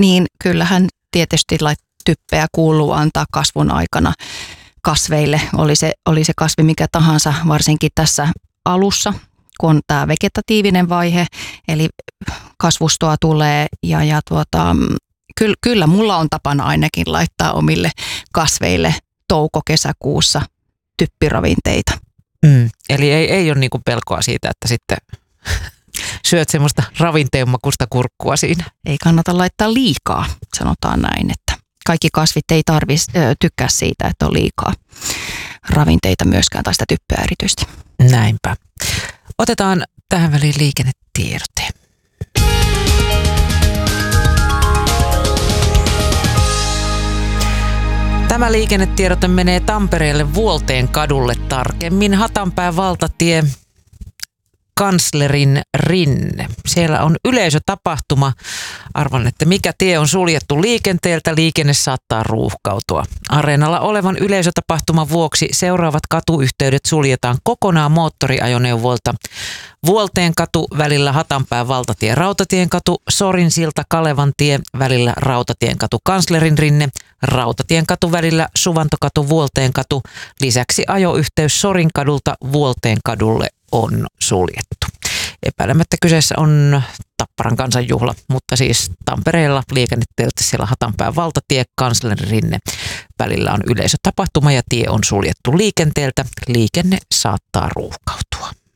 Niin kyllähän tietysti typpeä kuuluu antaa kasvun aikana kasveille, oli se kasvi mikä tahansa, varsinkin tässä alussa, kun on tämä vegetatiivinen vaihe, eli kasvustoa tulee kyllä mulla on tapana ainakin laittaa omille kasveille touko-kesäkuussa typpiravinteita. Eli ei ole niinku pelkoa siitä, että sitten syöt semmoista ravinteenmakuista kurkkua siinä. Ei kannata laittaa liikaa, sanotaan näin, että kaikki kasvit ei tykkää siitä, että on liikaa ravinteita myöskään tai sitä typpöä erityisesti. Näinpä. Otetaan tähän väliin liikennetiedote. Tämä liikennetiedote menee Tampereelle Vuolteen kadulle, tarkemmin Hatanpään valtatie, Kanslerin rinne. Siellä on yleisötapahtuma. Arvan, että mikä tie on suljettu liikenteeltä, liikenne saattaa ruuhkautua. Areenalla olevan yleisötapahtuman vuoksi seuraavat katuyhteydet suljetaan kokonaan moottoriajoneuvoilta. Vuolteen katu välillä Hatanpään valtatie, Rautatienkatu, Sorinsilta, Kalevantie välillä Rautatienkatu, Kanslerin rinne, Rautatienkatu välillä Suvantokatu, Vuolteenkatu. Lisäksi ajoyhteys Sorinkadulta Vuolteenkadulle on suljettu. Epäilemättä kyseessä on Tapparan kansanjuhla, mutta siis Tampereella liikennetieltä siellä Hatanpään valtatie, Kanslerin rinne välillä on yleisötapahtuma ja tie on suljettu liikenteeltä. Liikenne saattaa ruuhkautua.